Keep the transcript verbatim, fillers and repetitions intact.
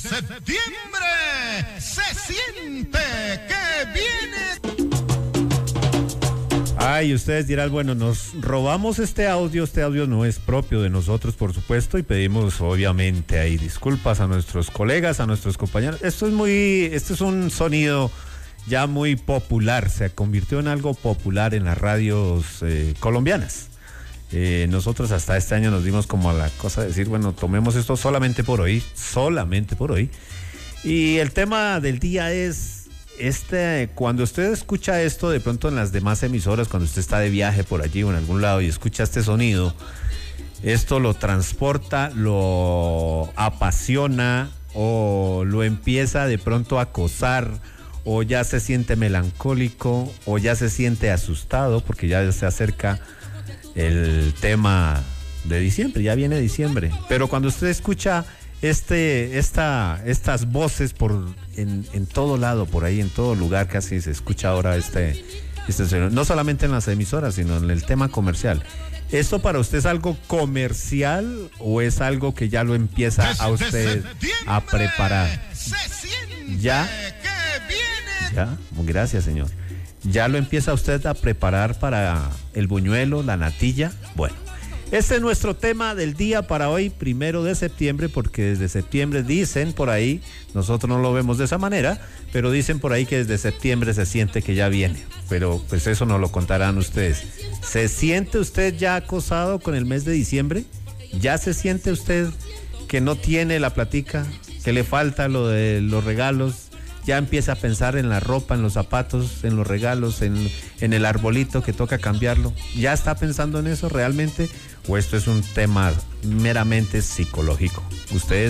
Septiembre se siente que viene. Ay, ustedes dirán, bueno, nos robamos este audio, este audio no es propio de nosotros, por supuesto, y pedimos obviamente ahí disculpas a nuestros colegas, a nuestros compañeros. Esto es muy, esto es un sonido ya muy popular, se convirtió en algo popular en las radios eh, colombianas. Eh, nosotros hasta este año nos dimos como a la cosa de decir, bueno, tomemos esto solamente por hoy, solamente por hoy. Y el tema del día es este, cuando usted escucha esto de pronto en las demás emisoras, cuando usted está de viaje por allí o en algún lado y escucha este sonido, esto lo transporta, lo apasiona o lo empieza de pronto a acosar, o ya se siente melancólico o ya se siente asustado porque ya se acerca el tema de diciembre, ya viene diciembre. Pero cuando usted escucha este, esta, estas voces por en, en todo lado, por ahí, en todo lugar, casi se escucha ahora este, este sonido, no solamente en las emisoras, sino en el tema comercial. ¿Esto para usted es algo comercial o es algo que ya lo empieza a usted a preparar? ¿Ya? ¿Ya? Gracias, señor. ¿Ya lo empieza usted a preparar para el buñuelo, la natilla? Bueno, este es nuestro tema del día para hoy, primero de septiembre, porque desde septiembre dicen por ahí, nosotros no lo vemos de esa manera, pero dicen por ahí que desde septiembre se siente que ya viene, pero pues eso nos lo contarán ustedes. ¿Se siente usted ya acosado con el mes de diciembre? ¿Ya se siente usted que no tiene la platica, que le falta lo de los regalos? Ya empieza a pensar en la ropa, en los zapatos, en los regalos, en, en el arbolito que toca cambiarlo. ¿Ya está pensando en eso realmente? ¿O esto es un tema meramente psicológico? Ustedes